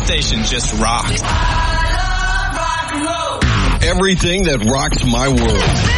station just rocks. Everything that rocks my world.